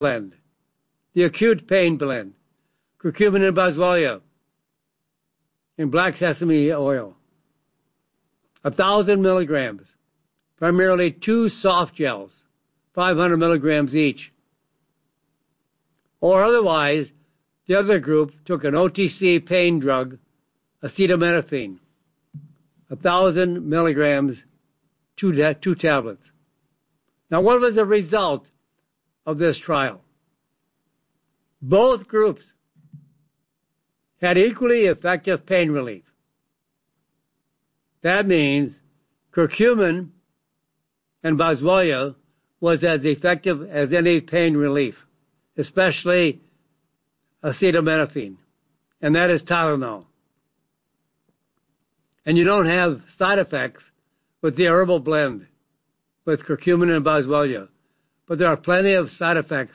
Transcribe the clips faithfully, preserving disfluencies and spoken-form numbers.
blend, the acute pain blend, curcumin and boswellia, and black sesame oil. A thousand milligrams, primarily two soft gels, five hundred milligrams each. Or otherwise, the other group took an O T C pain drug, acetaminophen, a thousand milligrams, two, two tablets. Now, what was the result of this trial? Both groups had equally effective pain relief. That means curcumin and boswellia was as effective as any pain relief, especially acetaminophen, and that is Tylenol. And you don't have side effects with the herbal blend with curcumin and boswellia, but there are plenty of side effects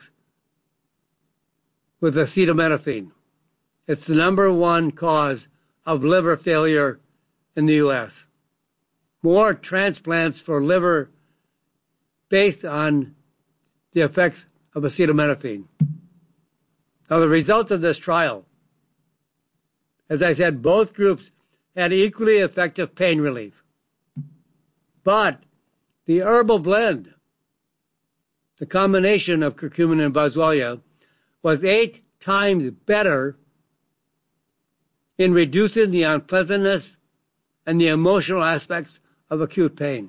with acetaminophen. It's the number one cause of liver failure in the U S. More transplants for liver based on the effects of acetaminophen. Now, the results of this trial, as I said, both groups had equally effective pain relief. But the herbal blend, the combination of curcumin and boswellia, was eight times better in reducing the unpleasantness and the emotional aspects of acute pain.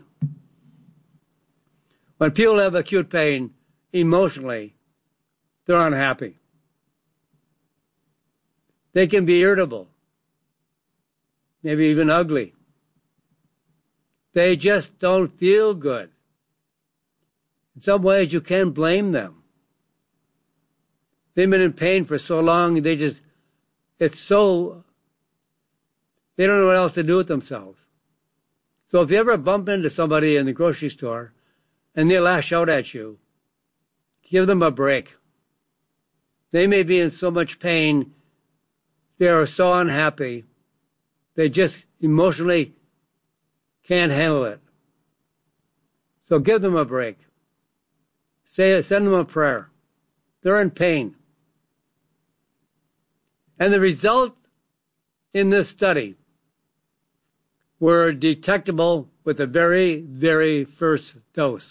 When people have acute pain, emotionally, they're unhappy. They can be irritable, maybe even ugly. They just don't feel good. In some ways, you can't blame them. They've been in pain for so long, they just, it's so, they don't know what else to do with themselves. So if you ever bump into somebody in the grocery store and they lash out at you, give them a break. They may be in so much pain, they are so unhappy, they just emotionally can't handle it. So give them a break. Say, send them a prayer. They're in pain. And the results in this study were detectable with the very, very first dose.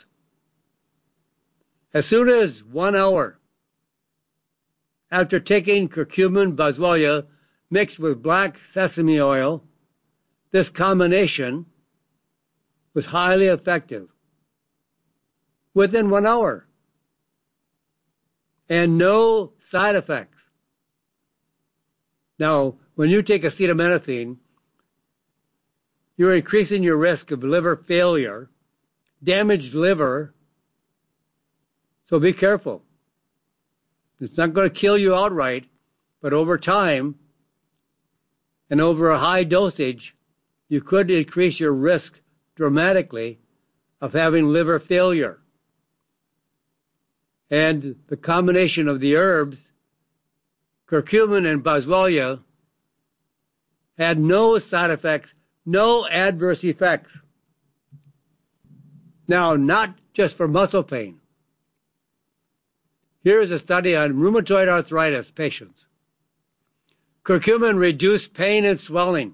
As soon as one hour after taking curcumin boswellia mixed with black sesame oil, this combination was highly effective within one hour and no side effects. Now, when you take acetaminophen, you're increasing your risk of liver failure, damaged liver, so be careful. It's not going to kill you outright, but over time and over a high dosage, you could increase your risk dramatically of having liver failure. And the combination of the herbs, curcumin and boswellia, had no side effects, no adverse effects. Now, not just for muscle pain. Here is a study on rheumatoid arthritis patients. Curcumin reduced pain and swelling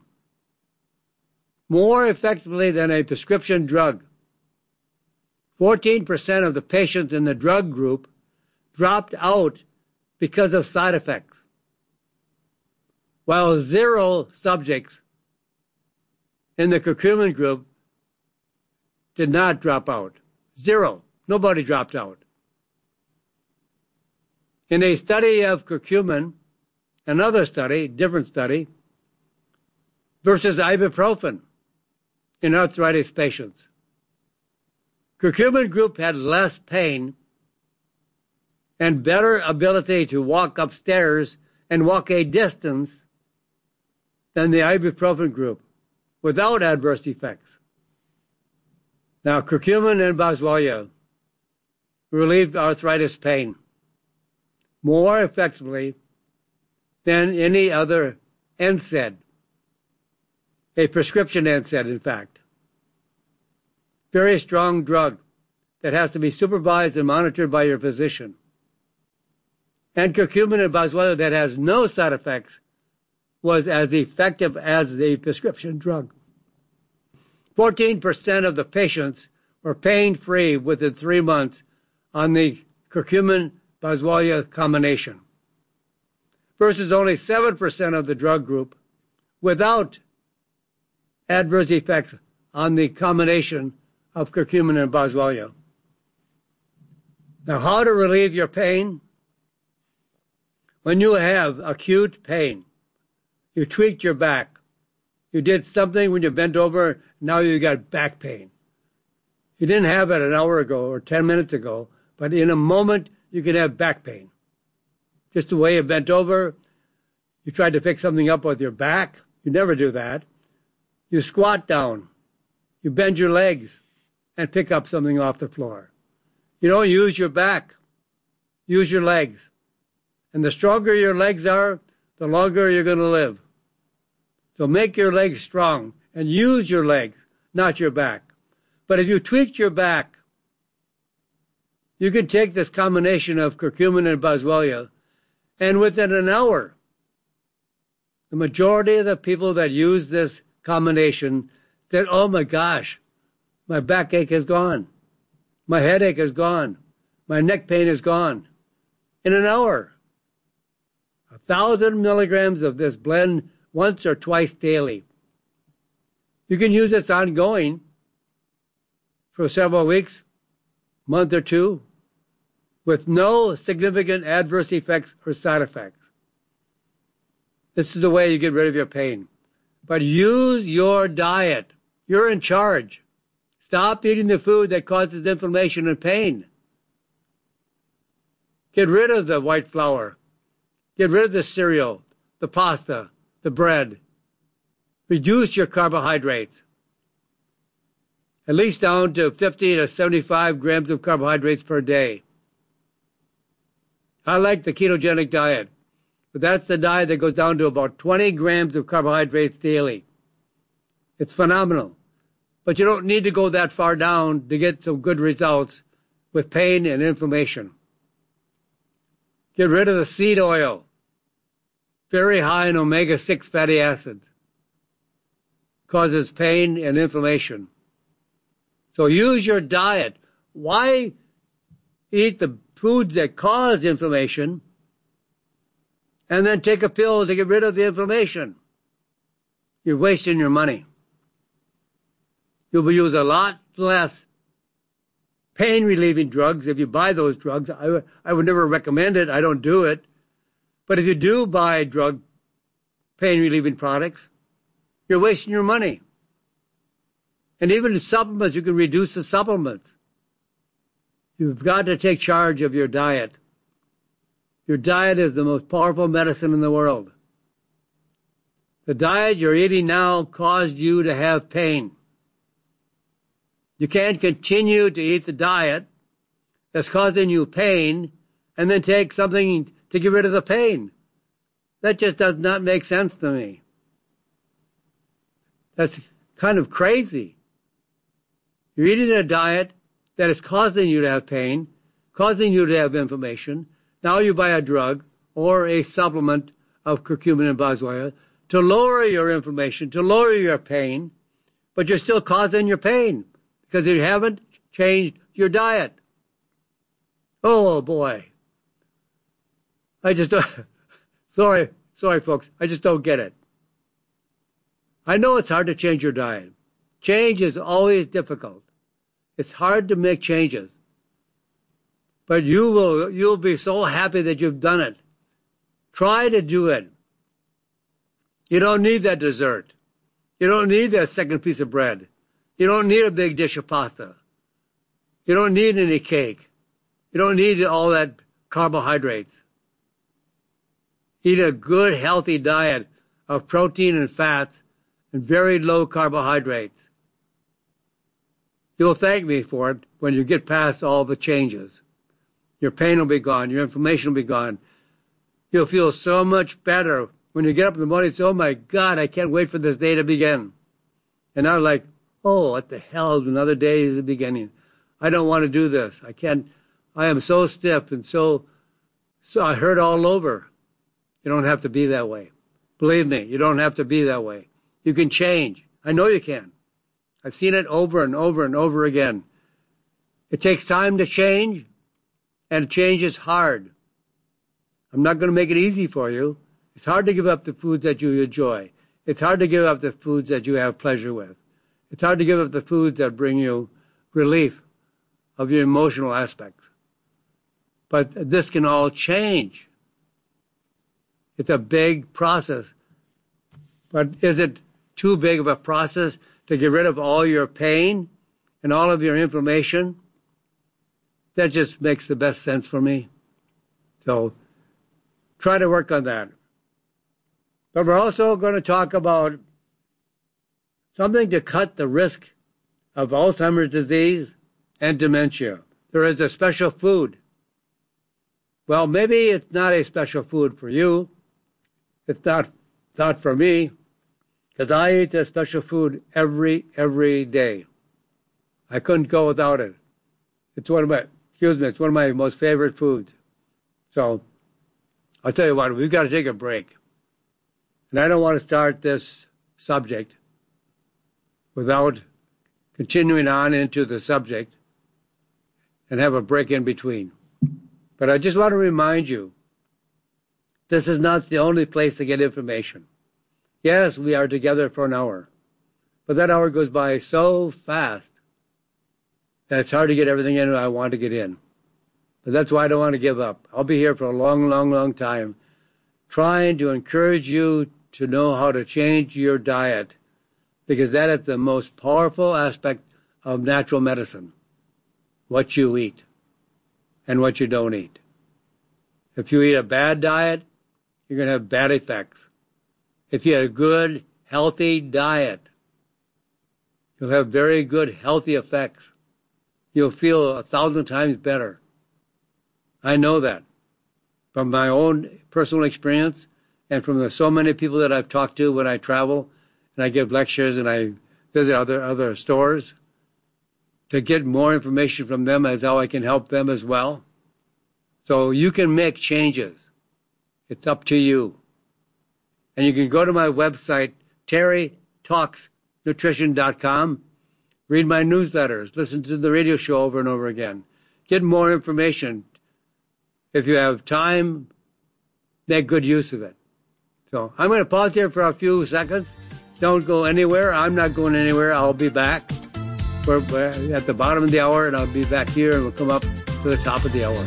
more effectively than a prescription drug. fourteen percent of the patients in the drug group dropped out because of side effects, while zero subjects in the curcumin group did not drop out. Zero. Nobody dropped out. In a study of curcumin, another study, different study, versus ibuprofen in arthritis patients, curcumin group had less pain and better ability to walk upstairs and walk a distance than the ibuprofen group without adverse effects. Now, curcumin and boswellia relieved arthritis pain more effectively than any other N SAID, a prescription N SAID, in fact. Very strong drug that has to be supervised and monitored by your physician. And curcumin and boswellia that has no side effects was as effective as the prescription drug. fourteen percent of the patients were pain-free within three months on the curcumin-boswellia combination, versus only seven percent of the drug group without adverse effects on the combination of curcumin and boswellia. Now, how to relieve your pain? When you have acute pain, you tweaked your back, you did something when you bent over, now you got back pain. You didn't have it an hour ago or ten minutes ago, but in a moment you can have back pain. Just the way you bent over, you tried to fix something up with your back, you never do that. You squat down, you bend your legs and pick up something off the floor. You don't use your back, use your legs. And the stronger your legs are, the longer you're going to live. So make your legs strong and use your legs, not your back. But if you tweaked your back, you can take this combination of curcumin and boswellia, and within an hour, the majority of the people that use this combination said, oh my gosh, my backache is gone. My headache is gone. My neck pain is gone. In an hour. A thousand milligrams of this blend once or twice daily. You can use this ongoing for several weeks, month or two, with no significant adverse effects or side effects. This is the way you get rid of your pain. But use your diet. You're in charge. Stop eating the food that causes inflammation and pain. Get rid of the white flour. Get rid of the cereal, the pasta, the bread. Reduce your carbohydrates. At least down to fifty to seventy-five grams of carbohydrates per day. I like the ketogenic diet, but that's the diet that goes down to about twenty grams of carbohydrates daily. It's phenomenal. But you don't need to go that far down to get some good results with pain and inflammation. Get rid of the seed oil. Very high in omega six fatty acids. Causes pain and inflammation. So use your diet. Why eat the foods that cause inflammation and then take a pill to get rid of the inflammation? You're wasting your money. You'll use a lot less pain-relieving drugs if you buy those drugs. I, w- I would never recommend it. I don't do it. But if you do buy drug pain-relieving products, you're wasting your money. And even in supplements, you can reduce the supplements. You've got to take charge of your diet. Your diet is the most powerful medicine in the world. The diet you're eating now caused you to have pain. You can't continue to eat the diet that's causing you pain and then take something to get rid of the pain. That just does not make sense to me. That's kind of crazy. You're eating a diet that is causing you to have pain, causing you to have inflammation. Now you buy a drug or a supplement of curcumin and boswellia to lower your inflammation, to lower your pain, but you're still causing your pain because you haven't changed your diet. Oh, boy. I just don't, sorry, sorry, folks. I just don't get it. I know it's hard to change your diet. Change is always difficult. It's hard to make changes. But you will, you'll be so happy that you've done it. Try to do it. You don't need that dessert. You don't need that second piece of bread. You don't need a big dish of pasta. You don't need any cake. You don't need all that carbohydrates. Eat a good, healthy diet of protein and fats and very low carbohydrates. You'll thank me for it when you get past all the changes. Your pain will be gone. Your inflammation will be gone. You'll feel so much better when you get up in the morning and say, oh, my God, I can't wait for this day to begin. And I'm like, oh, what the hell, another day is the beginning. I don't want to do this. I can't, I am so stiff and so So I heard all over. You don't have to be that way. Believe me, you don't have to be that way. You can change. I know you can. I've seen it over and over and over again. It takes time to change, and change is hard. I'm not going to make it easy for you. It's hard to give up the foods that you enjoy. It's hard to give up the foods that you have pleasure with. It's hard to give up the foods that bring you relief of your emotional aspects. But this can all change. It's a big process. But is it too big of a process to get rid of all your pain and all of your inflammation? That just makes the best sense for me. So try to work on that. But we're also going to talk about something to cut the risk of Alzheimer's disease and dementia. There is a special food. Well, maybe it's not a special food for you. It's not, not for me, because I eat this special food every, every day. I couldn't go without it. It's one of my, excuse me, it's one of my most favorite foods. So I'll tell you what, we've got to take a break. And I don't want to start this subject without continuing on into the subject and have a break in between. But I just want to remind you, this is not the only place to get information. Yes, we are together for an hour, but that hour goes by so fast that it's hard to get everything in I want to get in. But that's why I don't want to give up. I'll be here for a long, long, long time, trying to encourage you to know how to change your diet, because that is the most powerful aspect of natural medicine, what you eat and what you don't eat. If you eat a bad diet, you're going to have bad effects. If you have a good, healthy diet, you'll have very good, healthy effects. You'll feel a thousand times better. I know that from my own personal experience and from the so many people that I've talked to when I travel and I give lectures and I visit other, other stores to get more information from them as how I can help them as well. So you can make changes. It's up to you. And you can go to my website, terry talks nutrition dot com, read my newsletters, listen to the radio show over and over again, get more information. If you have time, make good use of it. So I'm going to pause here for a few seconds. Don't go anywhere. I'm not going anywhere. I'll be back. We're, we're at the bottom of the hour, and I'll be back here, and we'll come up to the top of the hour.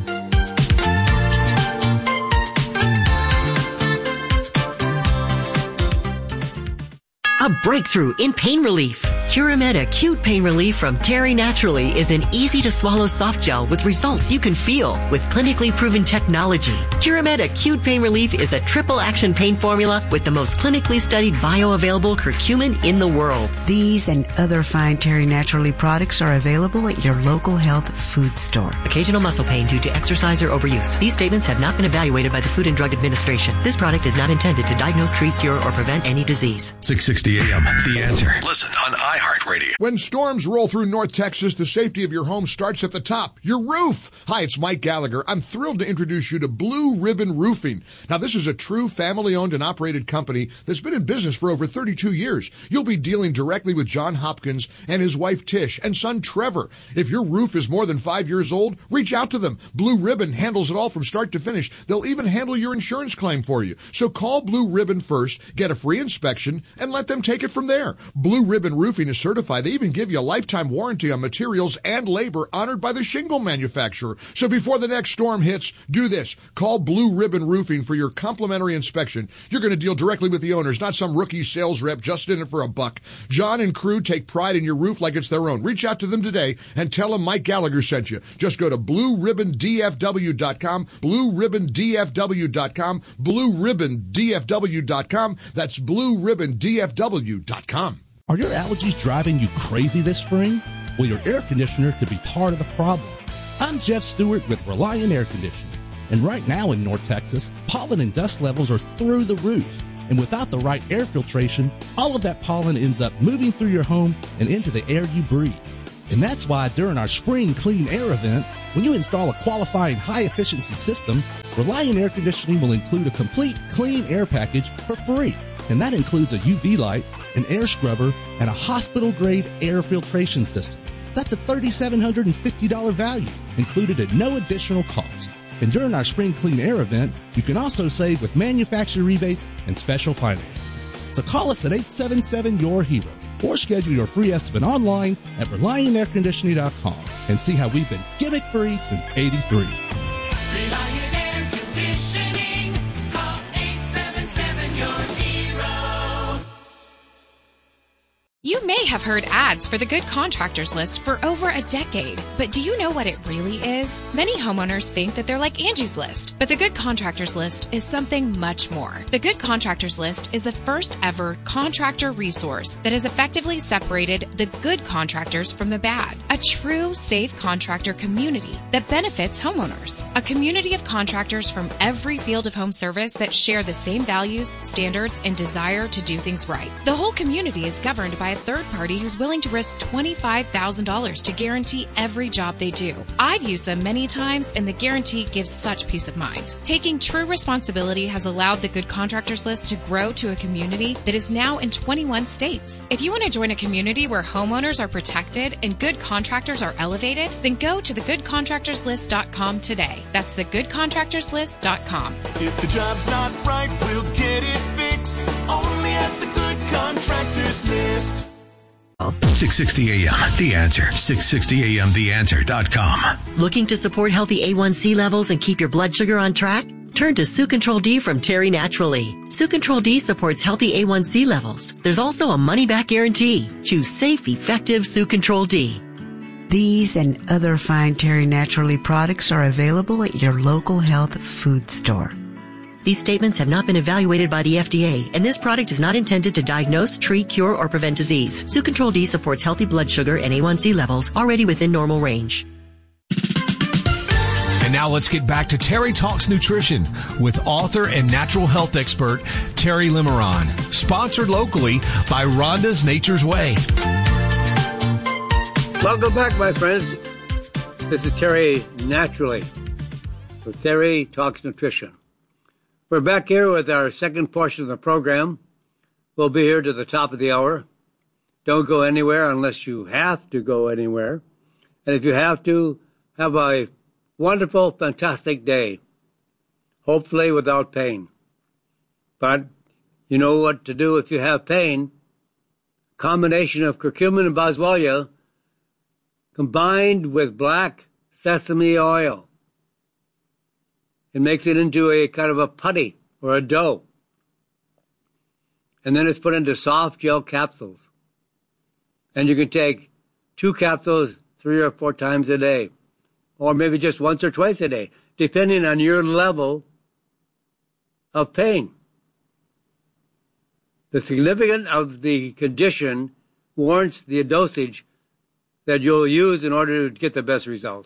A breakthrough in pain relief. Curamed Acute Pain Relief from Terry Naturally is an easy-to-swallow soft gel with results you can feel with clinically proven technology. Curamed Acute Pain Relief is a triple-action pain formula with the most clinically studied bioavailable curcumin in the world. These and other fine Terry Naturally products are available at your local health food store. Occasional muscle pain due to exercise or overuse. These statements have not been evaluated by the Food and Drug Administration. This product is not intended to diagnose, treat, cure, or prevent any disease. six sixty A M, The Answer. Listen on iHeartRadio. When storms roll through North Texas, the safety of your home starts at the top, your roof. Hi, it's Mike Gallagher. I'm thrilled to introduce you to Blue Ribbon Roofing. Now, this is a true family-owned and operated company that's been in business for over thirty-two years. You'll be dealing directly with John Hopkins and his wife Tish and son Trevor. If your roof is more than five years old, reach out to them. Blue Ribbon handles it all from start to finish. They'll even handle your insurance claim for you. So call Blue Ribbon first, get a free inspection, and let them take it from there. Blue Ribbon Roofing is certified. They even give you a lifetime warranty on materials and labor honored by the shingle manufacturer. So before the next storm hits, do this. Call Blue Ribbon Roofing for your complimentary inspection. You're going to deal directly with the owners, not some rookie sales rep just in it for a buck. John and crew take pride in your roof like it's their own. Reach out to them today and tell them Mike Gallagher sent you. Just go to blue ribbon d f w dot com, blue ribbon d f w dot com, blue ribbon d f w dot com. That's blue ribbon d f w dot com. Are your allergies driving you crazy this spring? Well, your air conditioner could be part of the problem. I'm Jeff Stewart with Reliant Air Conditioning. And right now in North Texas, pollen and dust levels are through the roof. And without the right air filtration, all of that pollen ends up moving through your home and into the air you breathe. And that's why during our spring clean air event, When you install a qualifying high-efficiency system, Reliant Air Conditioning will include a complete clean air package for free. And that includes a U V light, an air scrubber, and a hospital-grade air filtration system. That's a three thousand seven hundred fifty dollars value, included at no additional cost. And during our Spring Clean Air event, you can also save with manufacturer rebates and special financing. So call us at eight seven seven, Y O U R HERO or schedule your free estimate online at reliant air conditioning dot com and see how we've been gimmick-free since eighty-three. Reliant Air Conditioning. Call eight seven seven, Y O U R HERO. You may have heard ads for the Good Contractors List for over a decade, but do you know what it really is? Many homeowners think that they're like Angie's List, but the Good Contractors List is something much more. The Good Contractors List is the first ever contractor resource that has effectively separated the good contractors from the bad. A true safe contractor community that benefits homeowners. A community of contractors from every field of home service that share the same values, standards, and desire to do things right. The whole community is governed by a third party who's willing to risk twenty-five thousand dollars to guarantee every job they do. I've used them many times, and the guarantee gives such peace of mind. Taking true responsibility has allowed the Good Contractors List to grow to a community that is now in twenty-one states. If you want to join a community where homeowners are protected and good contractors are elevated, then go to the good contractors list dot com today. That's the good contractors list dot com. If the job's not right, we'll get it fixed. Only at the Good Contractors List. six sixty A M, The Answer. six sixty A M the answer dot com. Looking to support healthy A one C levels and keep your blood sugar on track? Turn to Sue Control D from Terry Naturally. Sue Control D supports healthy A one C levels. There's also a money-back guarantee. Choose safe, effective Sue Control D. These and other fine Terry Naturally products are available at your local health food store. These statements have not been evaluated by the F D A, and this product is not intended to diagnose, treat, cure, or prevent disease. Sue Control D supports healthy blood sugar and A one C levels already within normal range. And now let's get back to Terry Talks Nutrition with author and natural health expert Terry Limeron. Sponsored locally by Rhonda's Nature's Way. Welcome back, my friends. This is Terry Naturally with Terry Talks Nutrition. We're back here with our second portion of the program. We'll be here to the top of the hour. Don't go anywhere unless you have to go anywhere. And if you have to, have a wonderful, fantastic day. Hopefully without pain. But you know what to do if you have pain. Combination of curcumin and boswellia combined with black sesame oil. It makes it into a kind of a putty or a dough. And then it's put into soft gel capsules. And you can take two capsules three or four times a day. Or maybe just once or twice a day, depending on your level of pain. The significance of the condition warrants the dosage that you'll use in order to get the best results.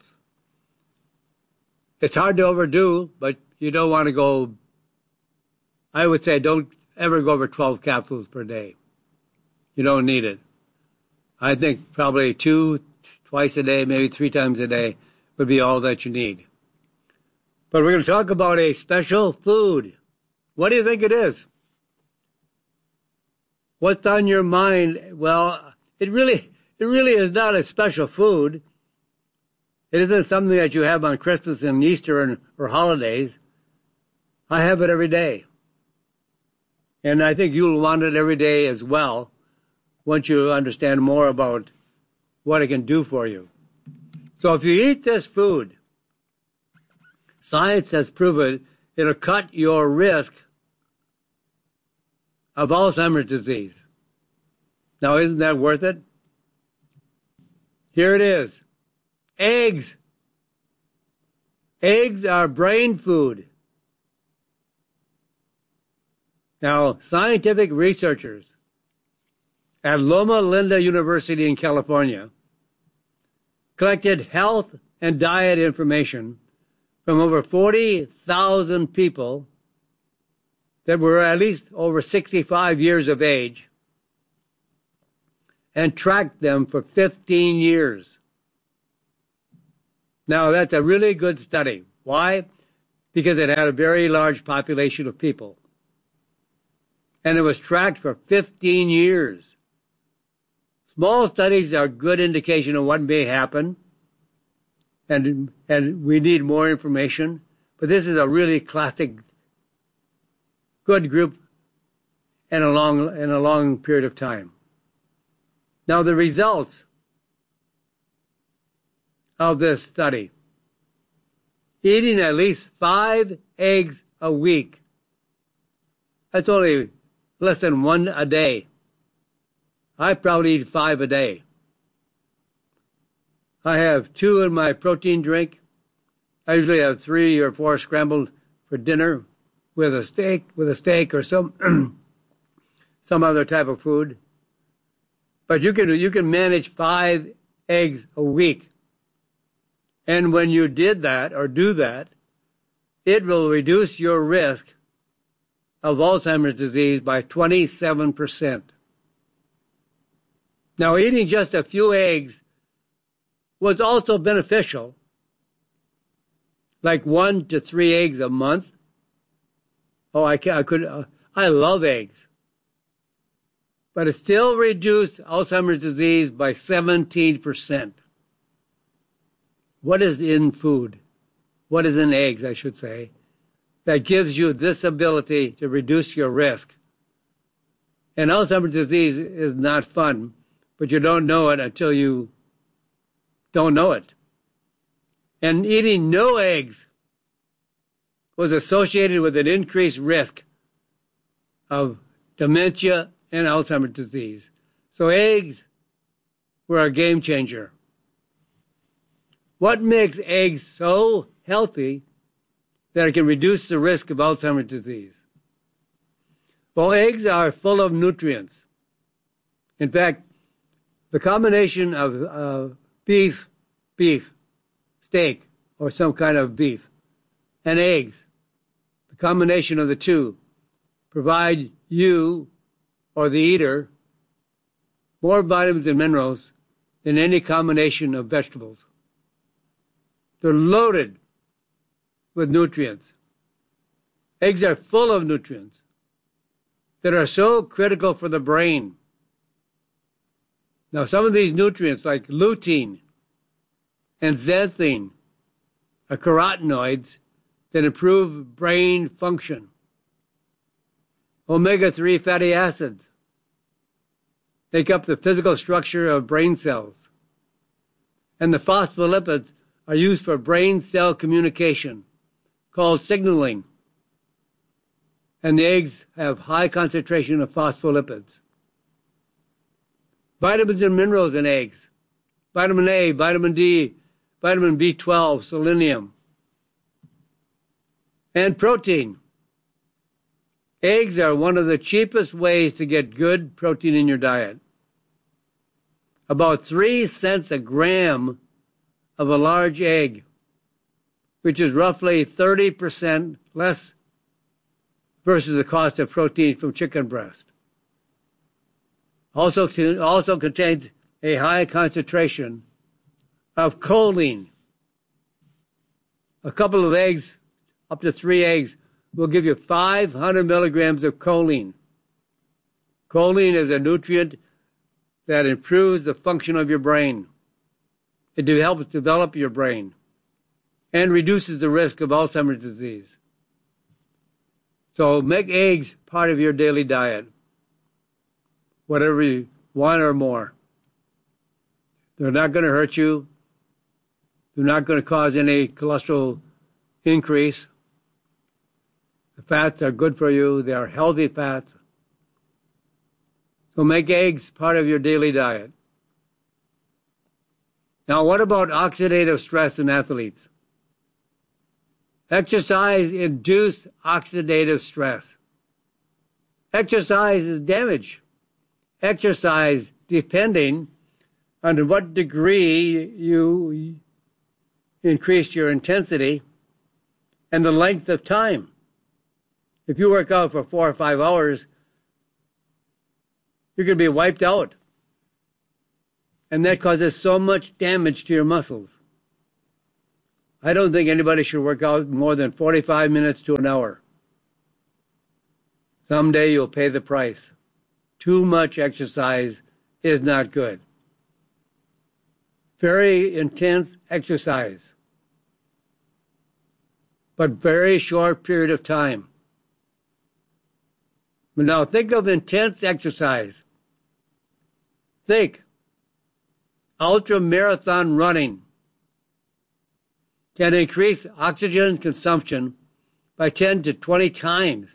It's hard to overdo, but you don't want to go, I would say don't ever go over twelve capsules per day. You don't need it. I think probably two, twice a day, maybe three times a day would be all that you need. But we're going to talk about a special food. What do you think it is? What's on your mind? Well, it really, it really is not a special food. It isn't something that you have on Christmas and Easter and, or holidays. I have it every day. And I think you'll want it every day as well once you understand more about what it can do for you. So if you eat this food, science has proven it'll cut your risk of Alzheimer's disease. Now, isn't that worth it? Here it is. Eggs. Eggs are brain food. Now, scientific researchers at Loma Linda University in California collected health and diet information from over forty thousand people that were at least over sixty-five years of age and tracked them for fifteen years. Now, that's a really good study. Why? Because it had a very large population of people. And it was tracked for fifteen years. Small studies are a good indication of what may happen, and, and we need more information. But this is a really classic, good group in a long, in a long period of time. Now, the results of this study. Eating at least five eggs a week. That's only less than one a day. I probably eat five a day. I have two in my protein drink. I usually have three or four scrambled for dinner with a steak, with a steak or some some other type of food. But you can you can manage five eggs a week. And when you did that or do that, it will reduce your risk of Alzheimer's disease by twenty-seven percent. Now, eating just a few eggs was also beneficial, like one to three eggs a month. Oh, I can, I could, uh, I love eggs. But it still reduced Alzheimer's disease by seventeen percent. What is in food? What is in eggs, I should say, that gives you this ability to reduce your risk? And Alzheimer's disease is not fun, but you don't know it until you don't know it. And eating no eggs was associated with an increased risk of dementia and Alzheimer's disease. So eggs were a game changer. What makes eggs so healthy that it can reduce the risk of Alzheimer's disease? Well, eggs are full of nutrients. In fact, the combination of uh, beef, beef, steak, or some kind of beef, and eggs, the combination of the two, provide you or the eater more vitamins and minerals than any combination of vegetables. They're loaded with nutrients. Eggs are full of nutrients that are so critical for the brain. Now, some of these nutrients, like lutein and xanthine, are carotenoids that improve brain function. omega three fatty acids make up the physical structure of brain cells. And the phospholipids are used for brain cell communication, called signaling. And the eggs have high concentration of phospholipids. Vitamins and minerals in eggs. Vitamin A, vitamin D, vitamin B twelve, selenium. And protein. Eggs are one of the cheapest ways to get good protein in your diet. About three cents a gram of a large egg, which is roughly thirty percent less versus the cost of protein from chicken breast. Also, also contains a high concentration of choline. A couple of eggs, up to three eggs, will give you five hundred milligrams of choline. Choline is a nutrient that improves the function of your brain. It helps develop your brain and reduces the risk of Alzheimer's disease. So make eggs part of your daily diet, whatever you want or more. They're not going to hurt you. They're not going to cause any cholesterol increase. The fats are good for you. They are healthy fats. So make eggs part of your daily diet. Now, what about oxidative stress in athletes? Exercise-induced oxidative stress. Exercise is damage. Exercise, depending on to what degree you increase your intensity and the length of time. If you work out for four or five hours, you're going to be wiped out. And that causes so much damage to your muscles. I don't think anybody should work out more than forty-five minutes to an hour. Someday you'll pay the price. Too much exercise is not good. Very intense exercise, but very short period of time. But now think of intense exercise. Think, ultra marathon running can increase oxygen consumption by ten to twenty times,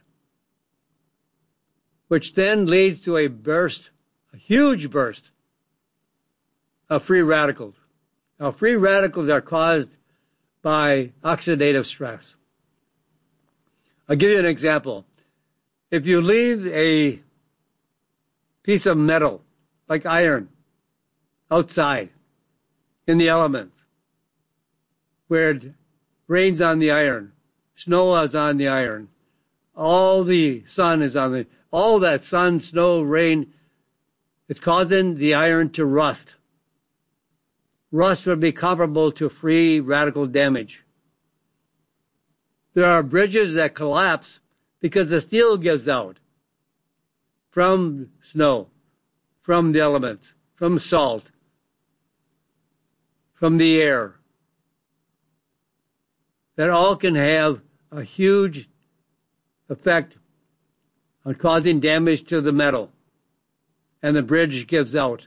which then leads to a burst, a huge burst of free radicals. Now, free radicals are caused by oxidative stress. I'll give you an example. If you leave a piece of metal, like iron, outside in the elements, where it rains on the iron, snow is on the iron, all the sun is on the, all that sun, snow, rain, it's causing the iron to rust. Rust would be comparable to free radical damage. There are bridges that collapse because the steel gives out from snow, from the elements, from salt, from the air. That all can have a huge effect on causing damage to the metal, and the bridge gives out.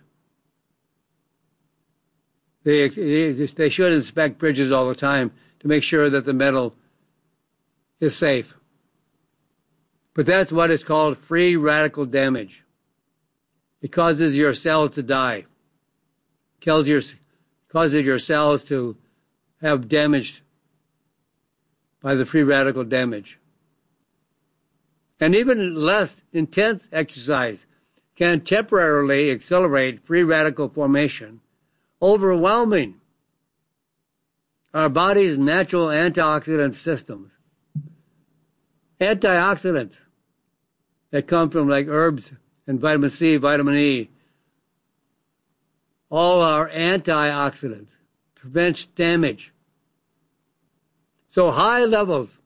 They, they should inspect bridges all the time to make sure that the metal is safe. But that's what is called free radical damage. It causes your cells to die. It causes your, causes your cells to have damaged by the free radical damage. And even less intense exercise can temporarily accelerate free radical formation, overwhelming our body's natural antioxidant systems. Antioxidants that come from like herbs and vitamin C, vitamin E, all are antioxidants, prevents damage. So high levels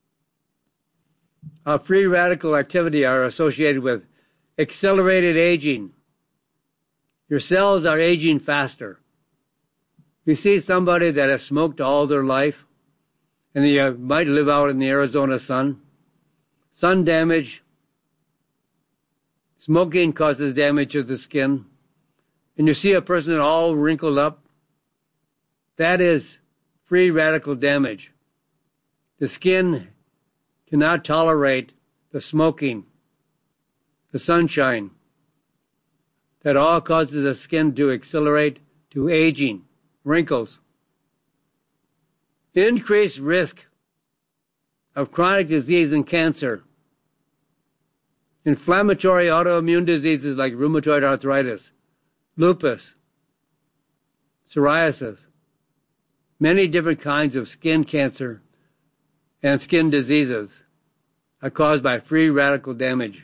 of free radical activity are associated with accelerated aging. Your cells are aging faster. You see somebody that has smoked all their life, and they uh, might live out in the Arizona sun. Sun damage, smoking causes damage to the skin. And you see a person all wrinkled up, that is free radical damage. The skin cannot tolerate the smoking, the sunshine. That all causes the skin to accelerate to aging, wrinkles. Increased risk of chronic disease and cancer. Inflammatory autoimmune diseases like rheumatoid arthritis, lupus, psoriasis, many different kinds of skin cancer and skin diseases are caused by free radical damage.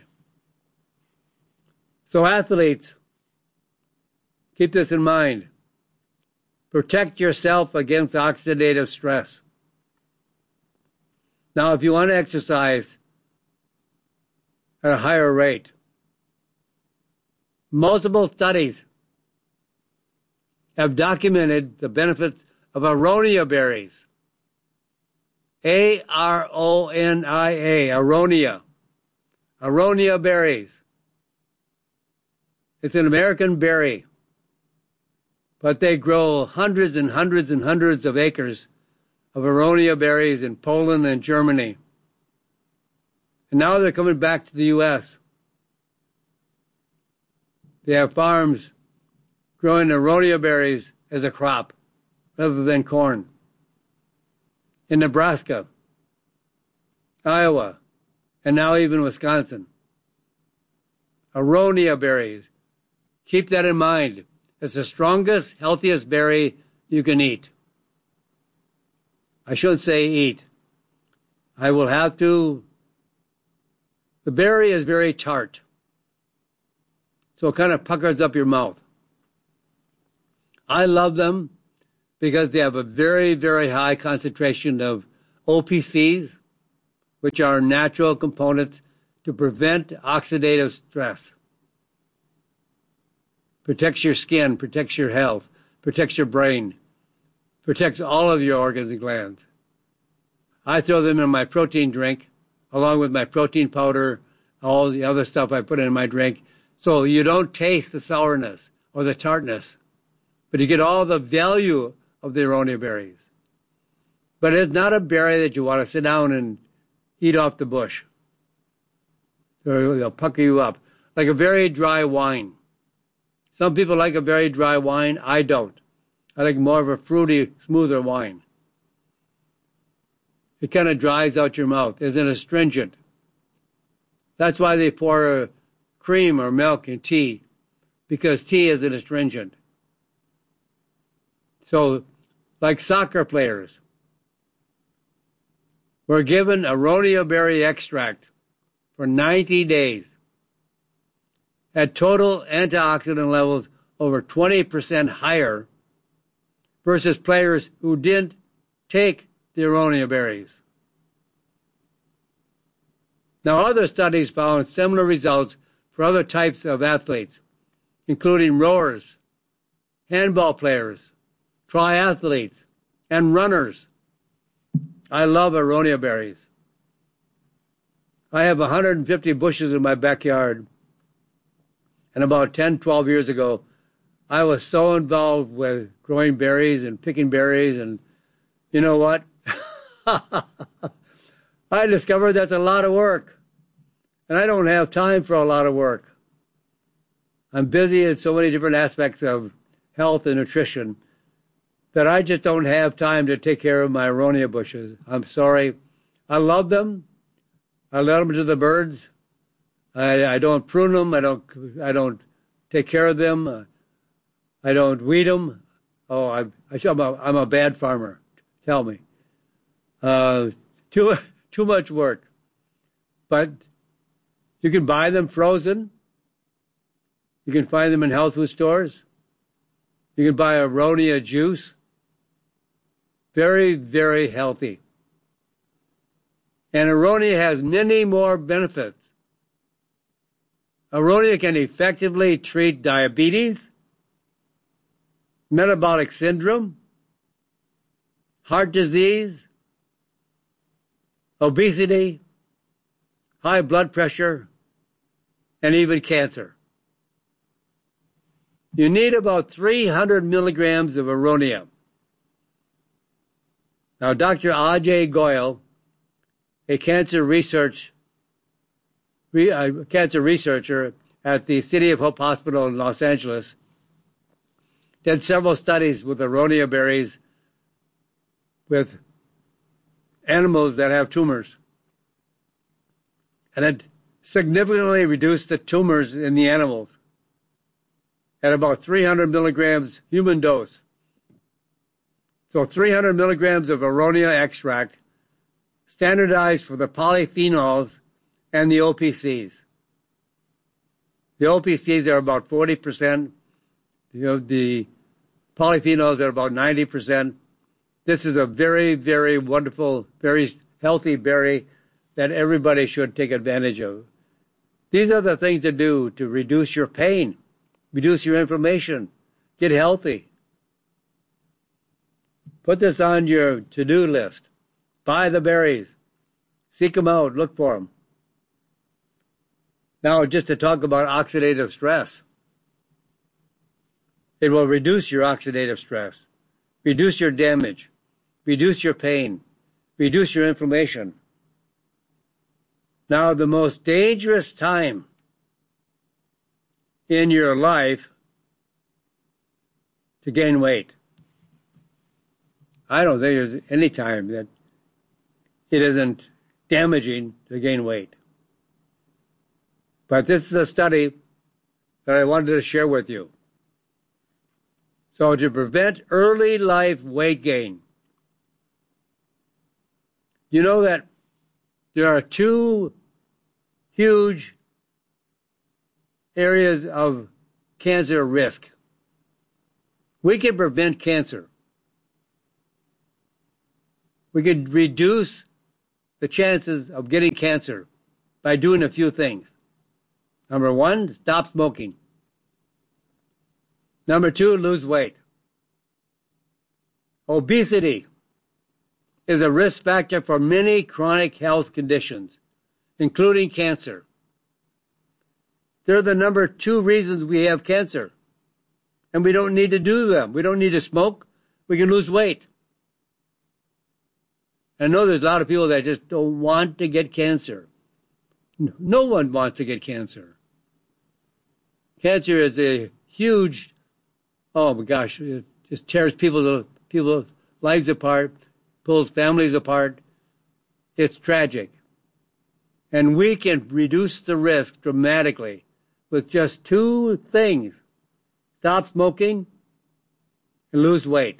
So athletes, keep this in mind. Protect yourself against oxidative stress. Now, if you want to exercise at a higher rate, multiple studies have documented the benefits of aronia berries. A R O N I A, aronia. Aronia berries. It's an American berry, but they grow hundreds and hundreds and hundreds of acres of aronia berries in Poland and Germany. And now they're coming back to the U S. They have farms growing aronia berries as a crop rather than corn. In Nebraska, Iowa, and now even Wisconsin. Aronia berries. Keep that in mind. It's the strongest, healthiest berry you can eat. I shouldn't say eat. I will have to. The berry is very tart, so it kind of puckers up your mouth. I love them because they have a very, very high concentration of O P Cs, which are natural components to prevent oxidative stress. Protects your skin, protects your health, protects your brain, protects all of your organs and glands. I throw them in my protein drink, along with my protein powder, all the other stuff I put in my drink, so you don't taste the sourness or the tartness, but you get all the value of the aronia berries. But it's not a berry that you want to sit down and eat off the bush. They'll pucker you up, like a very dry wine. Some people like a very dry wine. I don't. I like more of a fruity, smoother wine. It kind of dries out your mouth. It's an astringent. That's why they pour cream or milk in tea, because tea is an astringent. So, like soccer players, we're given aronia berry extract for ninety days at total antioxidant levels over twenty percent higher versus players who didn't take the aronia berries. Now, other studies found similar results for other types of athletes, including rowers, handball players, triathletes, and runners. I love aronia berries. I have one hundred fifty bushes in my backyard. And about ten, twelve years ago, I was so involved with growing berries and picking berries. And you know what? I discovered that's a lot of work. And I don't have time for a lot of work. I'm busy in so many different aspects of health and nutrition that I just don't have time to take care of my aronia bushes. I'm sorry. I love them. I let them to the birds. I, I don't prune them. I don't. I don't take care of them. Uh, I don't weed them. Oh, I, I, I'm, a, I'm a bad farmer. Tell me. Uh, too too much work. But you can buy them frozen. You can find them in health food stores. You can buy aronia juice. Very, very healthy. And aronia has many more benefits. Aronia can effectively treat diabetes, metabolic syndrome, heart disease, obesity, high blood pressure, and even cancer. You need about three hundred milligrams of aronia. Now, Doctor Ajay Goyal, a cancer research a cancer researcher at the City of Hope Hospital in Los Angeles, did several studies with aronia berries with animals that have tumors. And it significantly reduced the tumors in the animals at about three hundred milligrams human dose. So three hundred milligrams of aronia extract, standardized for the polyphenols and the O P Cs. The O P Cs are about forty percent. You know, the polyphenols are about ninety percent. This is a very, very wonderful, very healthy berry that everybody should take advantage of. These are the things to do to reduce your pain, reduce your inflammation, get healthy. Put this on your to-do list. Buy the berries. Seek them out. Look for them. Now, just to talk about oxidative stress. It will reduce your oxidative stress, reduce your damage, reduce your pain, reduce your inflammation. Now, the most dangerous time in your life to gain weight. I don't think there's any time that it isn't damaging to gain weight. But this is a study that I wanted to share with you. So to prevent early life weight gain, you know that there are two huge areas of cancer risk. We can prevent cancer. We can reduce the chances of getting cancer by doing a few things. Number one, stop smoking. Number two, lose weight. Obesity is a risk factor for many chronic health conditions, including cancer. They're the number two reasons we have cancer. And we don't need to do them. We don't need to smoke. We can lose weight. I know there's a lot of people that just don't want to get cancer. No one wants to get cancer. Cancer is a huge, oh my gosh, it just tears people's, people's lives apart, pulls families apart. It's tragic. And we can reduce the risk dramatically with just two things. Stop smoking and lose weight.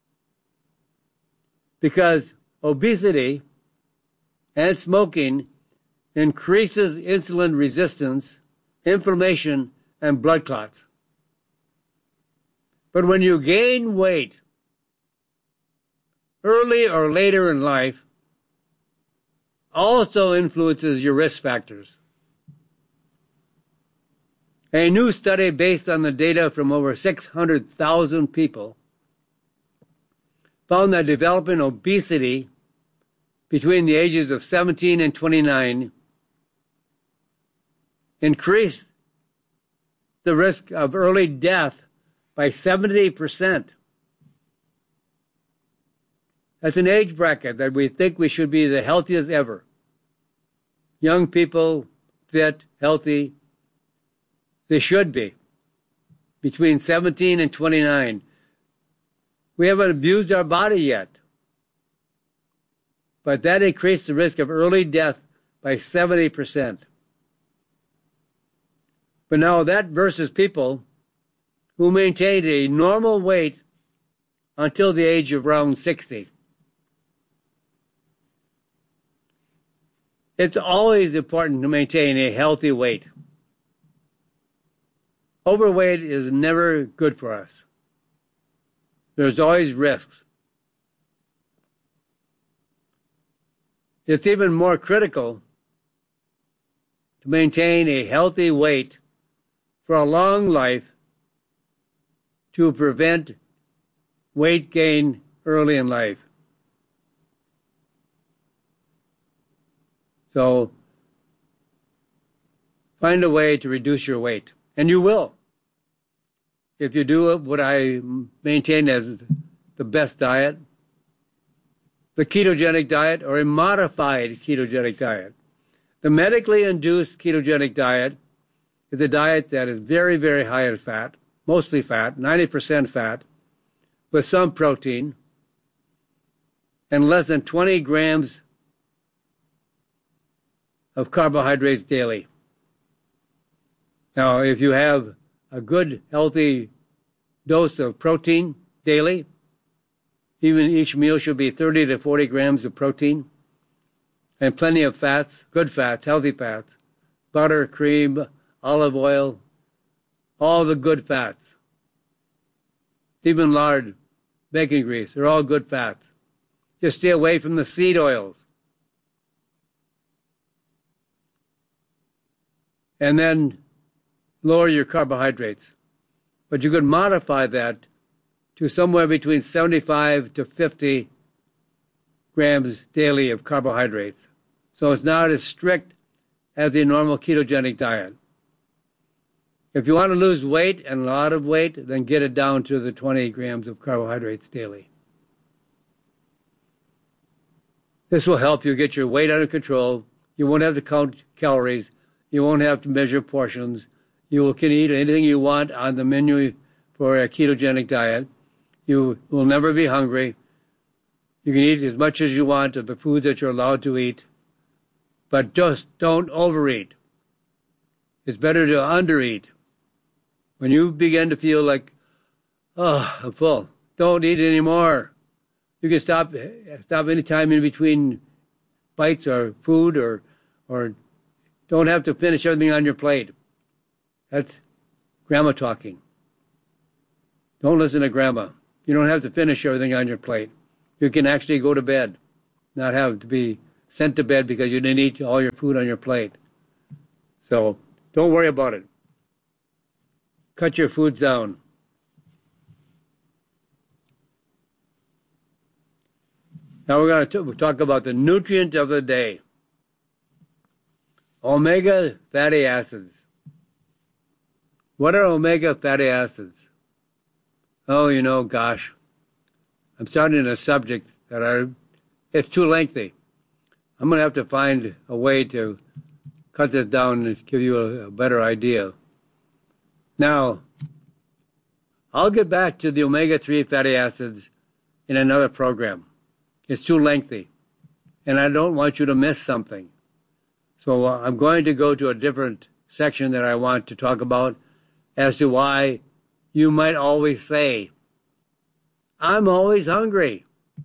Because obesity and smoking increases insulin resistance, inflammation, and blood clots. But when you gain weight early or later in life, also influences your risk factors. A new study based on the data from over six hundred thousand people found that developing obesity between the ages of seventeen and twenty-nine increased the risk of early death by seventy percent. That's an age bracket that we think we should be the healthiest ever. Young people, fit, healthy, they should be. Between seventeen and twenty-nine. We haven't abused our body yet. But that increased the risk of early death by seventy percent. But now that versus people who maintained a normal weight until the age of around sixty. It's always important to maintain a healthy weight. Overweight is never good for us. There's always risks. It's even more critical to maintain a healthy weight for a long life to prevent weight gain early in life. So find a way to reduce your weight, and you will. If you do what I maintain as the best diet, the ketogenic diet or a modified ketogenic diet. The medically induced ketogenic diet is a diet that is very, very high in fat, mostly fat, ninety percent fat, with some protein, and less than twenty grams of carbohydrates daily. Now, if you have a good, healthy dose of protein daily, even each meal should be thirty to forty grams of protein, and plenty of fats, good fats, healthy fats, butter, cream, olive oil, all the good fats. Even lard, bacon grease, they're all good fats. Just stay away from the seed oils. And then lower your carbohydrates. But you could modify that to somewhere between seventy-five to fifty grams daily of carbohydrates. So it's not as strict as a normal ketogenic diet. If you want to lose weight, and a lot of weight, then get it down to the twenty grams of carbohydrates daily. This will help you get your weight under control. You won't have to count calories. You won't have to measure portions. You will, can eat anything you want on the menu for a ketogenic diet. You will never be hungry. You can eat as much as you want of the food that you're allowed to eat. But just don't overeat. It's better to undereat. When you begin to feel like, oh, I'm full, don't eat anymore. You can stop stop any time in between bites or food, or or don't have to finish everything on your plate. That's grandma talking. Don't listen to grandma. You don't have to finish everything on your plate. You can actually go to bed. not have to be sent to bed because you didn't eat all your food on your plate. So don't worry about it. Cut your foods down. Now we're going to talk about the nutrient of the day. Omega fatty acids. What are omega fatty acids? Oh, you know, gosh. I'm starting a subject that I, it's too lengthy. I'm going to have to find a way to cut this down and give you a, a better idea. Now, I'll get back to the omega three fatty acids in another program. It's too lengthy, and I don't want you to miss something. So uh, I'm going to go to a different section that I want to talk about as to why you might always say, I'm always hungry.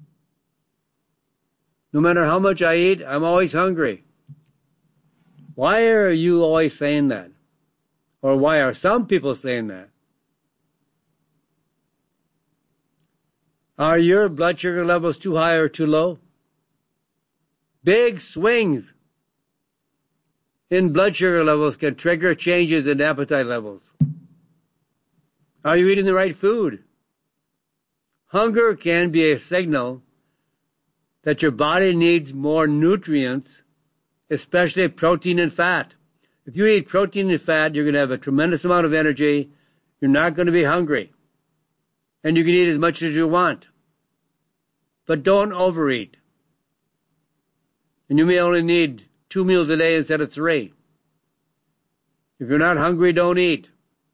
No matter how much I eat, I'm always hungry. Why are you always saying that? Or why are some people saying that? Are your blood sugar levels too high or too low? Big swings in blood sugar levels can trigger changes in appetite levels. Are you eating the right food? Hunger can be a signal that your body needs more nutrients, especially protein and fat. If you eat protein and fat, you're going to have a tremendous amount of energy. You're not going to be hungry. And you can eat as much as you want. But don't overeat. And you may only need two meals a day instead of three. If you're not hungry, don't eat.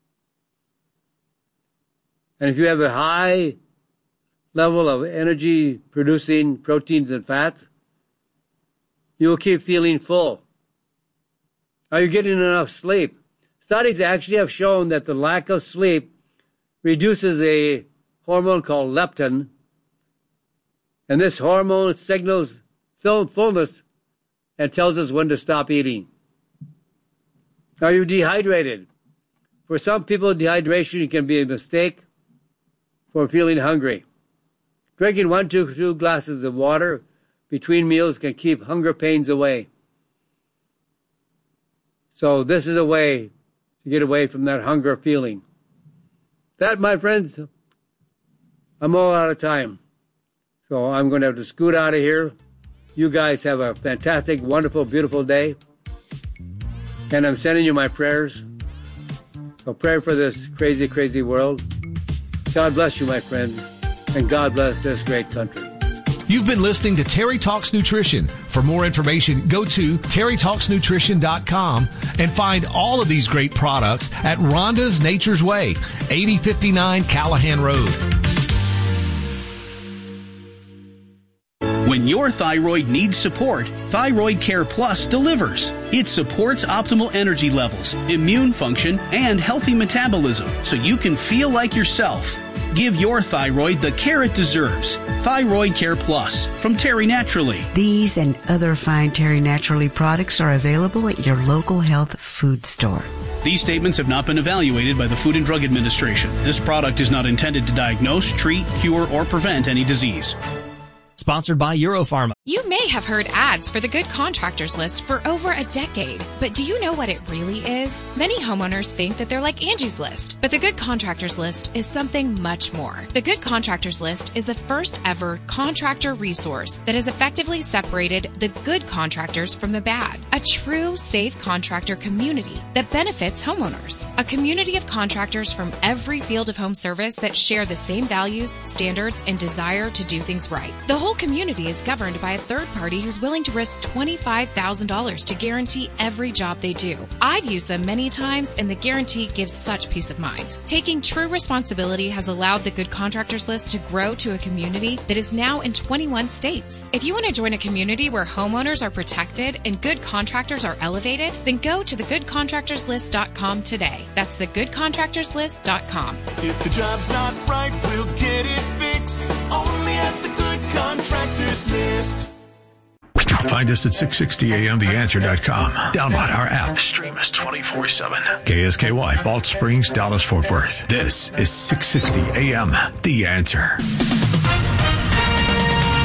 And if you have a high level of energy producing proteins and fats, you will keep feeling full. Are you getting enough sleep? Studies actually have shown that the lack of sleep reduces a hormone called leptin, and this hormone signals fullness and tells us when to stop eating. Are you dehydrated? For some people, dehydration can be a mistake for feeling hungry. Drinking one to two glasses of water between meals can keep hunger pains away. So this is a way to get away from that hunger feeling. That, my friends, I'm all out of time. So I'm going to have to scoot out of here. You guys have a fantastic, wonderful, beautiful day. And I'm sending you my prayers. So pray for this crazy, crazy world. God bless you, my friends. And God bless this great country. You've been listening to Terry Talks Nutrition. For more information, go to terry talks nutrition dot com and find all of these great products at Rhonda's Nature's Way, eighty fifty-nine Callahan Road. When your thyroid needs support, Thyroid Care Plus delivers. It supports optimal energy levels, immune function, and healthy metabolism so you can feel like yourself. Give your thyroid the care it deserves. Thyroid Care Plus from Terry Naturally. These and other fine Terry Naturally products are available at your local health food store. These statements have not been evaluated by the Food and Drug Administration. This product is not intended to diagnose, treat, cure, or prevent any disease. Sponsored by Europharma. You may have heard ads for the Good Contractors List for over a decade, but do you know what it really is? Many homeowners think that they're like Angie's List, but the Good Contractors List is something much more. The Good Contractors List is the first ever contractor resource that has effectively separated the good contractors from the bad. A true safe contractor community that benefits homeowners. A community of contractors from every field of home service that share the same values, standards, and desire to do things right. The whole community is governed by a third party who's willing to risk twenty-five thousand dollars to guarantee every job they do. I've used them many times, and the guarantee gives such peace of mind. Taking true responsibility has allowed the Good Contractors List to grow to a community that is now in twenty-one states. If you want to join a community where homeowners are protected and good contractors are elevated, then go to the good contractors list dot com today. That's the good contractors list dot com. If the job's not right, we'll get it fixed. Only at the Good Contractors List. Find us at six sixty A M the answer dot com. Download our app. Stream us twenty-four seven. K S K Y, Balch Springs, Dallas, Fort Worth. This is six sixty A M The Answer.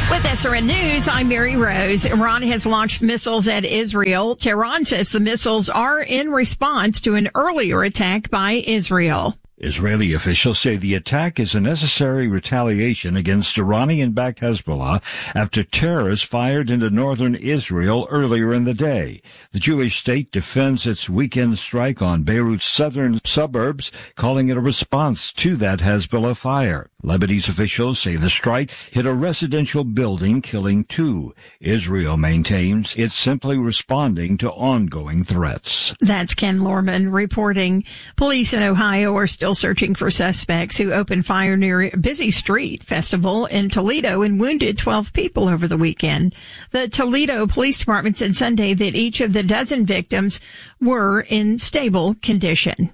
With S R N News, I'm Mary Rose. Iran has launched missiles at Israel. Tehran says the missiles are in response to an earlier attack by Israel. Israeli officials say the attack is a necessary retaliation against Iranian-backed Hezbollah after terrorists fired into northern Israel earlier in the day. The Jewish state defends its weekend strike on Beirut's southern suburbs, calling it a response to that Hezbollah fire. Lebanese officials say the strike hit a residential building, killing two. Israel maintains it's simply responding to ongoing threats. That's Ken Lorman reporting. Police in Ohio are still searching for suspects who opened fire near a busy street festival in Toledo and wounded twelve people over the weekend. The Toledo Police Department said Sunday that each of the dozen victims were in stable condition.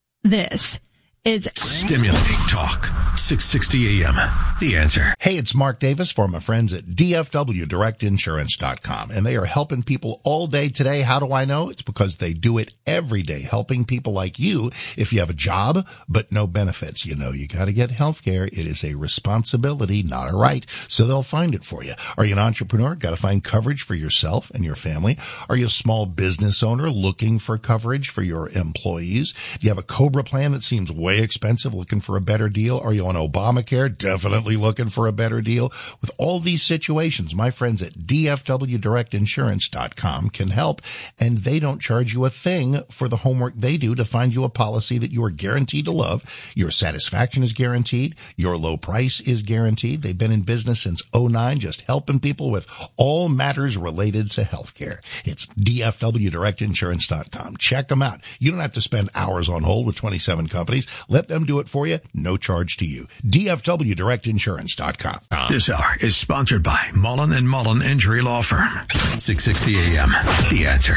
This is stimulating talk. six sixty A M. The Answer. Hey, it's Mark Davis for my friends at D F W Direct Insurance dot com, and they are helping people all day today. How do I know? It's because they do it every day, helping people like you. If you have a job but no benefits, you know you got to get health care. It is a responsibility, not a right, so they'll find it for you. Are you an entrepreneur? Got to find coverage for yourself and your family. Are you a small business owner looking for coverage for your employees? Do you have a COBRA plan that seems way expensive, looking for a better deal? Are you on Obamacare? Definitely looking for a better deal. With all these situations, my friends at D F W Direct Insurance dot com can help, and they don't charge you a thing for the homework they do to find you a policy that you are guaranteed to love. Your satisfaction is guaranteed. Your low price is guaranteed. They've been in business since oh nine, just helping people with all matters related to healthcare. It's D F W Direct Insurance dot com. Check them out. You don't have to spend hours on hold with twenty-seven companies. Let them do it for you. No charge to you. D F W Direct Insurance dot com. This hour is sponsored by Mullen and Mullen Injury Law Firm. six sixty A M. The Answer.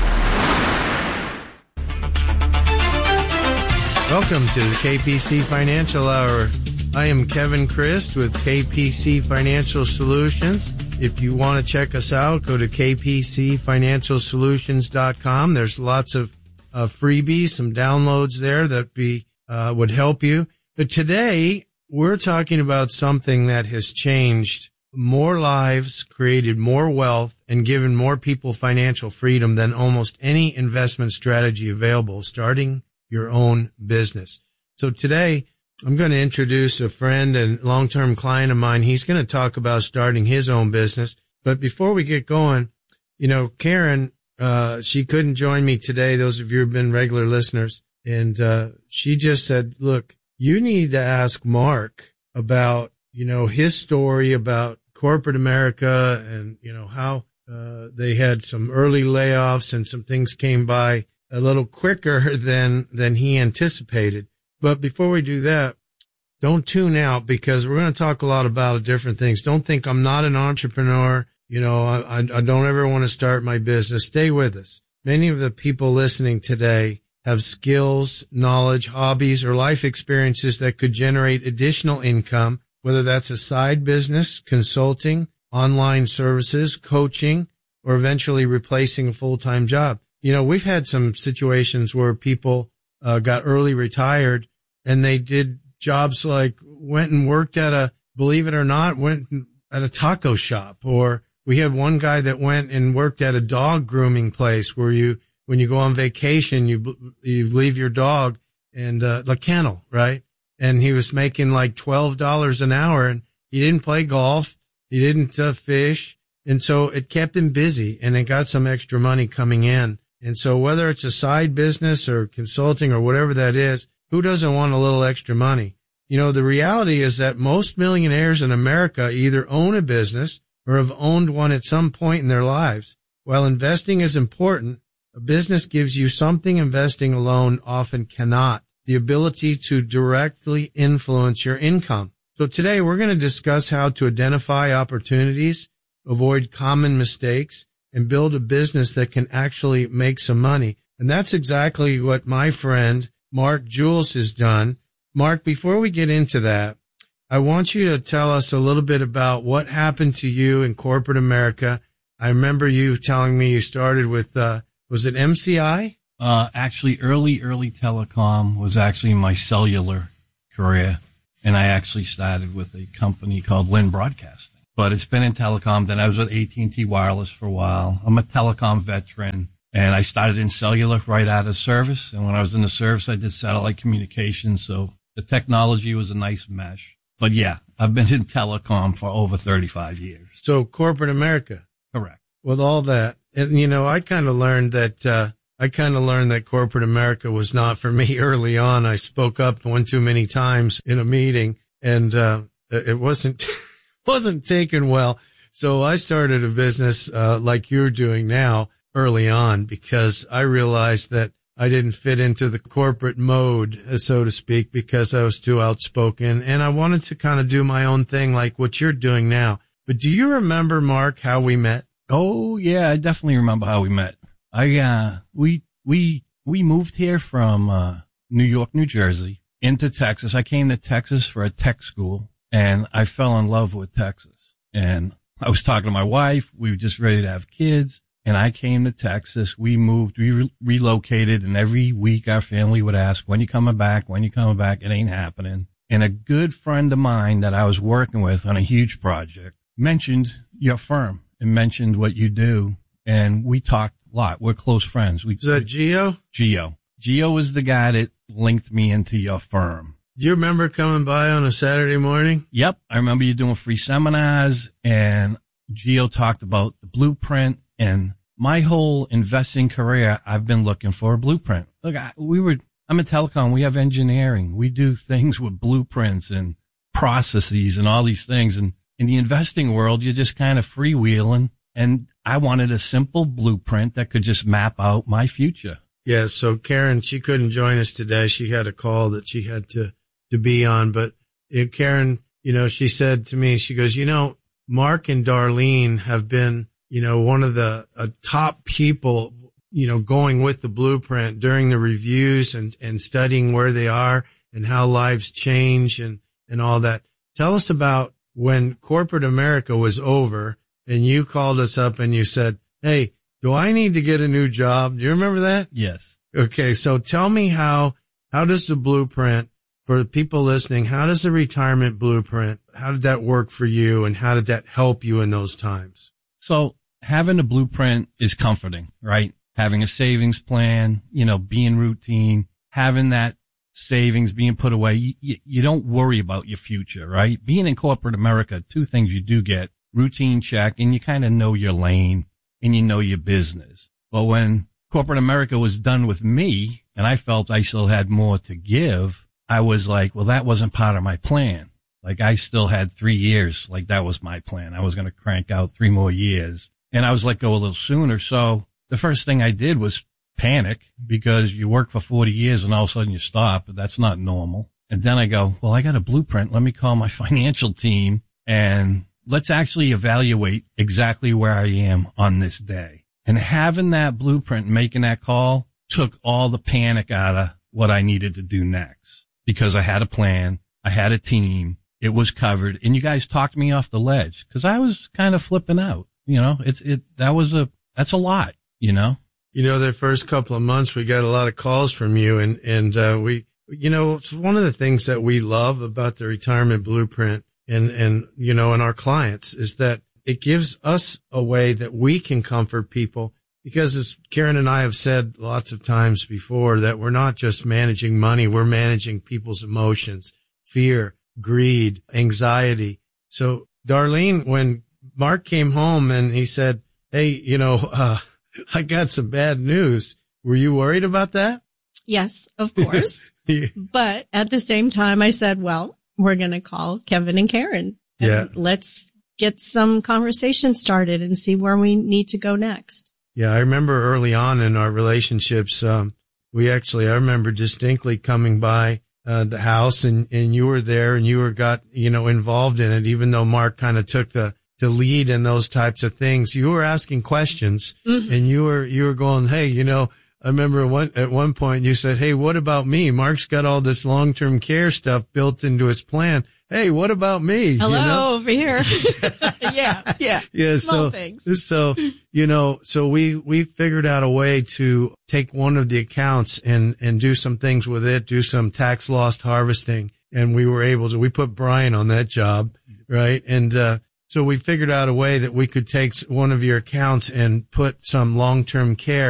Welcome to the K P C Financial Hour. I am Kevin Christ with K P C Financial Solutions. If you want to check us out, go to K P C Financial Solutions dot com. There's lots of uh, freebies, some downloads there that be uh, would help you. But today, we're talking about something that has changed more lives, created more wealth, and given more people financial freedom than almost any investment strategy available, starting your own business. So today, I'm going to introduce a friend and long-term client of mine. He's going to talk about starting his own business. But before we get going, you know, Karen, uh, she couldn't join me today, those of you who have been regular listeners. And uh, she just said, look, you need to ask Mark about, you know, his story about corporate America and, you know, how uh, they had some early layoffs and some things came by a little quicker than, than he anticipated. But before we do that, don't tune out because we're going to talk a lot about different things. Don't think I'm not an entrepreneur. You know, I, I don't ever want to start my business. Stay with us. Many of the people listening today have skills, knowledge, hobbies, or life experiences that could generate additional income, whether that's a side business, consulting, online services, coaching, or eventually replacing a full-time job. You know, we've had some situations where people uh, got early retired and they did jobs like went and worked at a, believe it or not, went at a taco shop. Or we had one guy that went and worked at a dog grooming place where you, when you go on vacation, you you leave your dog and uh, the kennel, right? And he was making like twelve dollars an hour, and he didn't play golf, he didn't uh, fish, and so it kept him busy, and it got some extra money coming in. And so whether it's a side business or consulting or whatever that is, who doesn't want a little extra money? You know, the reality is that most millionaires in America either own a business or have owned one at some point in their lives. While investing is important, a business gives you something investing alone often cannot, the ability to directly influence your income. So today we're going to discuss how to identify opportunities, avoid common mistakes, and build a business that can actually make some money. And that's exactly what my friend Mark Jules has done. Mark, before we get into that, I want you to tell us a little bit about what happened to you in corporate America. I remember you telling me you started with, uh, was it M C I? Uh, actually, early, early telecom was actually my cellular career. And I actually started with a company called Lynn Broadcasting. but it's been in telecom. Then I was with A T and T Wireless for a while. I'm a telecom veteran, and I started in cellular right out of service. And when I was in the service, I did satellite communications. So the technology was a nice mesh. But yeah, I've been in telecom for over thirty-five years. So corporate America. Correct. With all that. And, you know, I kind of learned that, uh, I kind of learned that corporate America was not for me early on. I spoke up one too many times in a meeting, and, uh, it wasn't, wasn't taken well. So I started a business, uh, like you're doing now early on, because I realized that I didn't fit into the corporate mode, so to speak, because I was too outspoken, and I wanted to kind of do my own thing like what you're doing now. But do you remember, Mark, how we met? Oh, yeah, I definitely remember how we met. I, uh, we, we, we moved here from, uh, New York, New Jersey into Texas. I came to Texas for a tech school, and I fell in love with Texas. And I was talking to my wife. We were just ready to have kids. And I came to Texas. We moved, we re- relocated, and every week our family would ask, when you coming back? When you coming back? It ain't happening. And a good friend of mine that I was working with on a huge project mentioned your firm and mentioned what you do. And we talked a lot. We're close friends. We, Is that Gio? Gio. Gio was the guy that linked me into your firm. Do you remember coming by on a Saturday morning? Yep. I remember you doing free seminars, and Gio talked about the blueprint. And my whole investing career, I've been looking for a blueprint. Look, I, we were, I'm in telecom. We have engineering. We do things with blueprints and processes and all these things. And in the investing world, you're just kind of freewheeling. And I wanted a simple blueprint that could just map out my future. Yeah. So Karen, she couldn't join us today. She had a call that she had to, to be on. But uh, Karen, you know, she said to me, she goes, you know, Mark and Darlene have been, you know, one of the uh, top people, you know, going with the blueprint during the reviews and, and studying where they are and how lives change and, and all that. Tell us about when corporate America was over and you called us up and you said, hey, do I need to get a new job? Do you remember that? Yes. Okay. So tell me how, how does the blueprint, for the people listening, how does the retirement blueprint, how did that work for you and how did that help you in those times? So having a blueprint is comforting, right? Having a savings plan, you know, being routine, having that savings being put away. You, you don't worry about your future, right? Being in corporate America, two things you do get: routine check, and you kind of know your lane and you know your business. But when corporate America was done with me and I felt I still had more to give, I was like, well, that wasn't part of my plan. Like I still had three years. Like that was my plan. I was going to crank out three more years, and I was let go a little sooner. So the first thing I did was panic, because you work for forty years and all of a sudden you stop. That's not normal. And then I go, well, I got a blueprint. Let me call my financial team and let's actually evaluate exactly where I am on this day. And having that blueprint, making that call, took all the panic out of what I needed to do next, because I had a plan. I had a team. It was covered, and you guys talked me off the ledge because I was kind of flipping out. You know, it's, it, that was a, that's a lot, you know? You know, the first couple of months, we got a lot of calls from you, and, and, uh, we, you know, it's one of the things that we love about the retirement blueprint and, and, you know, and our clients is that it gives us a way that we can comfort people, because as Karen and I have said lots of times before, that we're not just managing money, we're managing people's emotions, fear, greed, anxiety. So Darlene, when Mark came home and he said, hey, you know, uh, I got some bad news. Were you worried about that? Yes, of course. Yeah. But at the same time, I said, well, we're going to call Kevin and Karen. And Yeah. let's get some conversation started and see where we need to go next. Yeah, I remember early on in our relationships, um, we actually, I remember distinctly coming by uh, the house and, and you were there and you were got, you know, involved in it, even though Mark kind of took the, the lead in those types of things. You were asking questions Mhm. and you were, you were going, hey, you know, I remember one, at one point you said, hey, what about me? Mark's got all this long-term care stuff built into his plan. Hey, what about me? Hello, You know? over here. yeah, yeah. Yeah. Small So, things. so, you know, so we, we figured out a way to take one of the accounts and, and do some things with it, do some tax loss harvesting. And we were able to, we put Brian on that job. Right. And, uh, So we figured out a way that we could take one of your accounts and put some long-term care